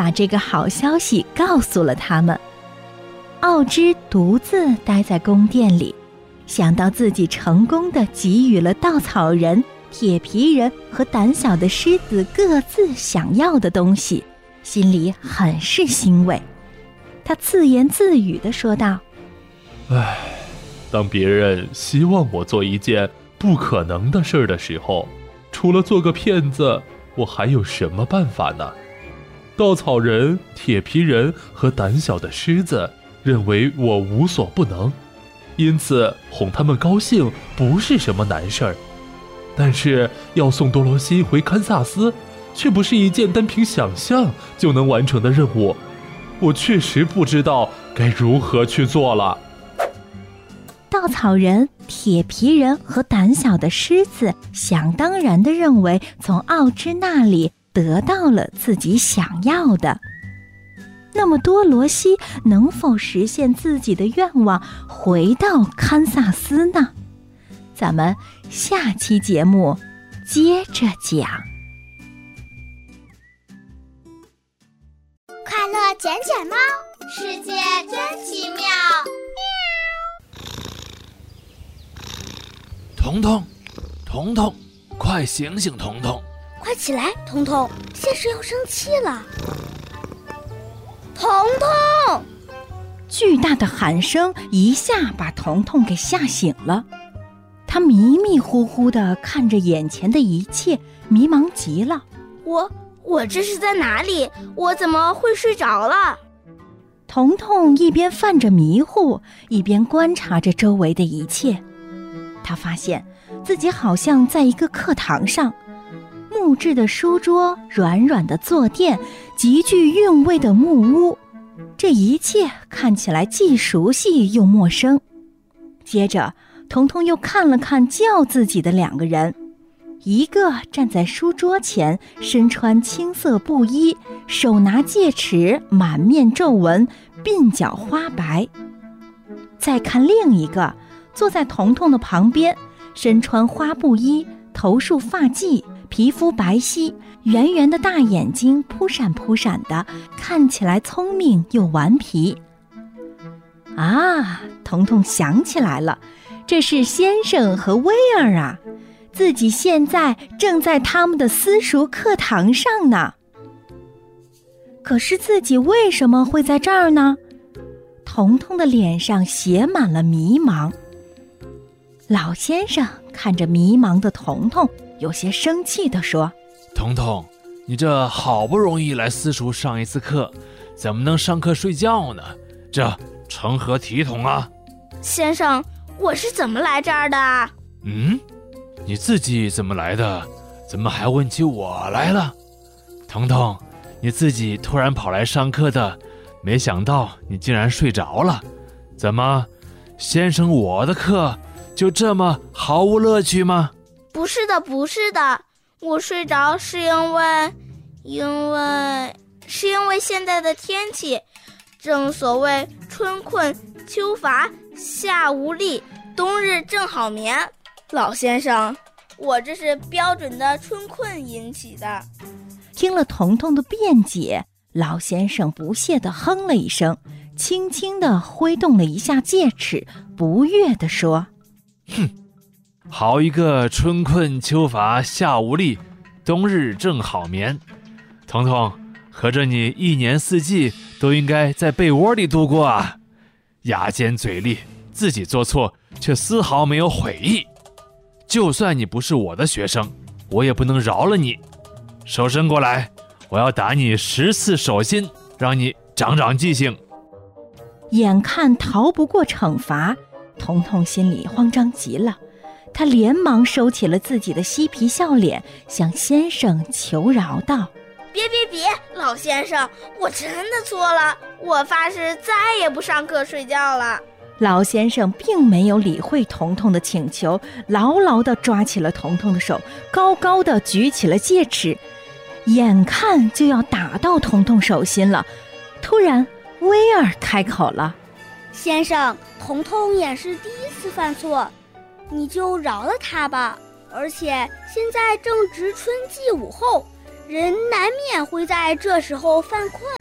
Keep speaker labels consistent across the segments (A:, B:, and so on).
A: 把这个好消息告诉了他们。奥芝独自待在宫殿里，想到自己成功地给予了稻草人、铁皮人和胆小的狮子各自想要的东西，心里很是欣慰。他自言自语地说道：
B: 唉，当别人希望我做一件不可能的事的时候，除了做个骗子，我还有什么办法呢？稻草人、铁皮人和胆小的狮子认为我无所不能，因此哄他们高兴不是什么难事儿。但是要送多罗西回堪萨斯，却不是一件单凭想象就能完成的任务。我确实不知道该如何去做了。
A: 稻草人、铁皮人和胆小的狮子想当然地认为从奥芝那里得到了自己想要的。那么多罗西能否实现自己的愿望，回到堪萨斯呢？咱们下期节目接着讲。
C: 快乐捡捡猫，世界真奇妙。
D: 彤彤，彤彤，快醒醒，彤彤！
C: 快起来，彤彤，先生要生气了。彤彤！
A: 巨大的喊声一下把彤彤给吓醒了，他迷迷糊糊地看着眼前的一切，迷茫极了。
C: 我这是在哪里？我怎么会睡着了？
A: 彤彤一边犯着迷糊，一边观察着周围的一切。他发现自己好像在一个课堂上，木质的书桌，软软的坐垫，极具韵味的木屋，这一切看起来既熟悉又陌生。接着彤彤又看了看叫自己的两个人，一个站在书桌前，身穿青色布衣，手拿戒尺，满面皱纹，鬓角花白。再看另一个坐在彤彤的旁边，身穿花布衣，头束发髻，皮肤白皙，圆圆的大眼睛扑闪扑闪的，看起来聪明又顽皮。啊，彤彤想起来了，这是先生和威尔啊，自己现在正在他们的私塾课堂上呢。可是自己为什么会在这儿呢？彤彤的脸上写满了迷茫。老先生看着迷茫的彤彤，有些生气地说：
D: 彤彤，你这好不容易来私塾上一次课，怎么能上课睡觉呢？这成何体统啊！
C: 先生，我是怎么来这儿的？
D: 你自己怎么来的？怎么还问起我来了？彤彤，你自己突然跑来上课的，没想到你竟然睡着了。怎么，先生我的课就这么毫无乐趣吗？
C: 不是的，不是的，我睡着是因为现在的天气，正所谓春困秋乏夏无力，冬日正好眠。老先生，我这是标准的春困引起的。
A: 听了彤彤的辩解，老先生不屑地哼了一声，轻轻地挥动了一下戒尺，不悦地说：
D: 好一个春困秋乏夏无力，冬日正好眠。彤彤，合着你一年四季都应该在被窝里度过啊！牙尖嘴利，自己做错却丝毫没有悔意。就算你不是我的学生，我也不能饶了你。手伸过来，我要打你10次手心，让你长长记性。
A: 眼看逃不过惩罚，彤彤心里慌张极了，他连忙收起了自己的嬉皮笑脸，向先生求饶道：
C: 别，老先生，我真的错了，我发誓再也不上课睡觉了。
A: 老先生并没有理会彤彤的请求，牢牢地抓起了彤彤的手，高高地举起了戒尺，眼看就要打到彤彤手心了。突然威尔开口了：
C: 先生，彤彤也是第一次犯错，你就饶了他吧。而且现在正值春季午后，人难免会在这时候犯困。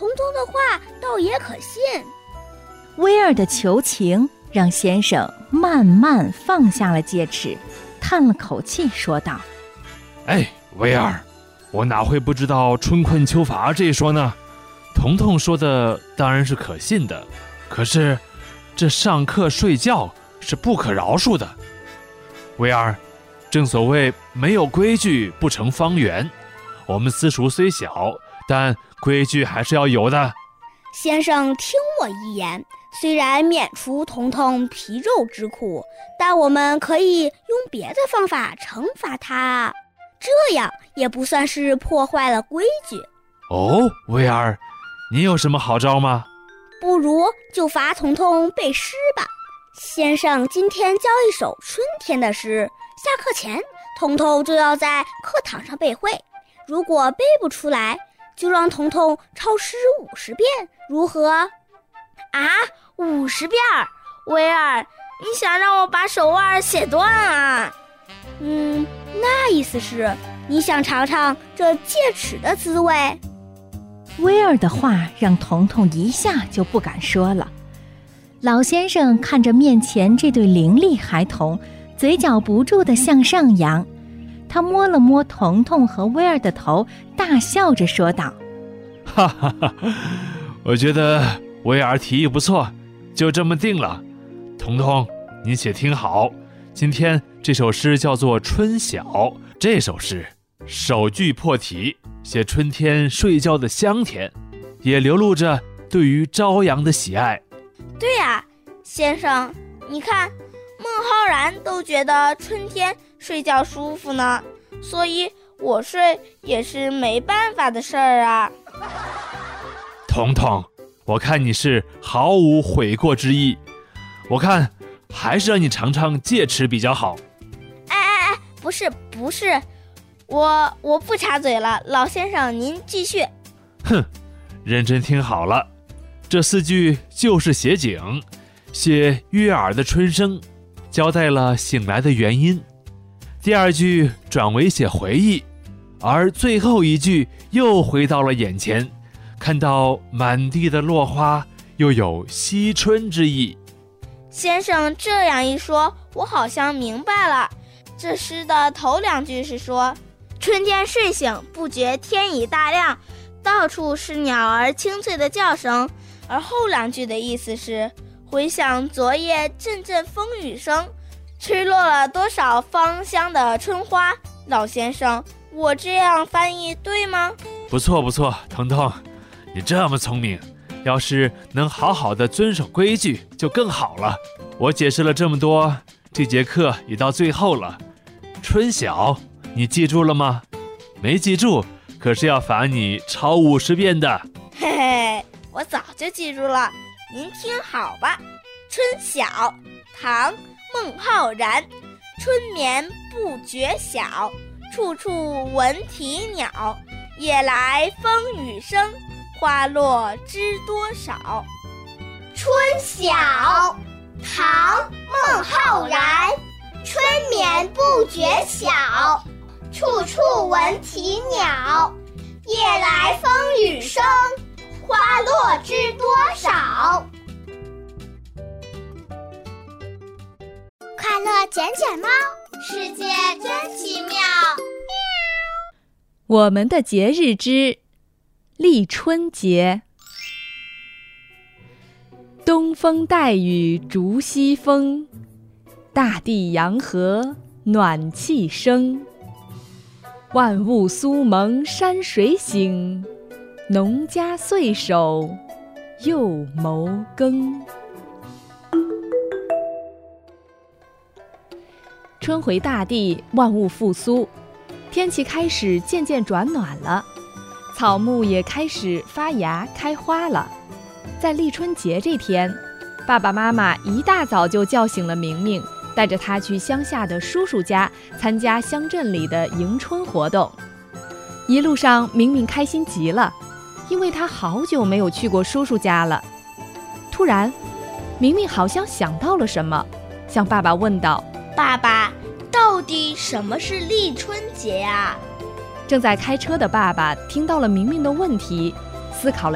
C: 彤彤的话倒也可信。
A: 威尔的求情让先生慢慢放下了戒尺，叹了口气说道：
D: 哎，威尔，我哪会不知道春困秋乏这一说呢？彤彤说的当然是可信的，可是这上课睡觉是不可饶恕的。威尔，正所谓没有规矩不成方圆，我们私塾虽小，但规矩还是要有的。
C: 先生听我一言，虽然免除彤彤皮肉之苦，但我们可以用别的方法惩罚他，这样也不算是破坏了规矩。
D: 哦，威尔，你有什么好招吗？
C: 不如就罚彤彤背诗吧。先生今天教一首春天的诗，下课前彤彤就要在课堂上背会，如果背不出来，就让彤彤抄诗50遍，如何？
E: 啊，50遍？威尔，你想让我把手腕写断啊？
C: 那意思是你想尝尝这戒尺的滋味。
A: 威尔的话让彤彤一下就不敢说了。老先生看着面前这对伶俐孩童，嘴角不住地向上扬。他摸了摸彤彤和威尔的头，大笑着说道：
D: 哈哈哈，我觉得威尔提议不错，就这么定了。彤彤，你且听好，今天这首诗叫做《春晓》，这首诗首句破题，写春天睡觉的香甜，也流露着对于朝阳的喜爱。
E: 对呀，先生，你看，孟浩然都觉得春天睡觉舒服呢，所以我睡也是没办法的事儿啊。
D: 彤彤，我看你是毫无悔过之意，我看还是让你尝尝戒尺比较好。
E: 哎，不是，我不插嘴了，老先生您继续。
D: 哼，认真听好了，这4句就是写景，写悦耳的春声，交代了醒来的原因。第2句转为写回忆，而最后1句又回到了眼前，看到满地的落花，又有惜春之意。
E: 先生这样一说，我好像明白了。这诗的头2句是说，春天睡醒，不觉天已大亮，到处是鸟儿清脆的叫声。而后2句的意思是，回想昨夜阵阵风雨声，吹落了多少芳香的春花。老先生，我这样翻译对吗？
D: 不错，彤彤，你这么聪明，要是能好好的遵守规矩就更好了。我解释了这么多，这节课也到最后了。春晓，你记住了吗？没记住，可是要罚你抄50遍的。
E: 嘿嘿，我早就记住了，您听好吧。春晓，唐·孟浩然。春眠不觉晓，处处闻啼鸟。夜来风雨声，花落知多少。
F: 春晓，唐·孟浩然。春眠不觉晓，处处闻啼鸟。夜来风雨声，花落知多少。快乐捡捡猫，世界真奇妙。
A: 我们的节日之立春节。东风带雨逐西风，大地洋河暖气生。万物苏蒙山水醒，农家岁首又谋耕。春回大地，万物复苏，天气开始渐渐转暖了，草木也开始发芽开花了。在立春节这天，爸爸妈妈一大早就叫醒了明明，带着他去乡下的叔叔家参加乡镇里的迎春活动。一路上，明明开心极了，因为他好久没有去过叔叔家了。突然，明明好像想到了什么，向爸爸问道：
C: 爸爸，到底什么是立春节呀？
A: 正在开车的爸爸听到了明明的问题，思考了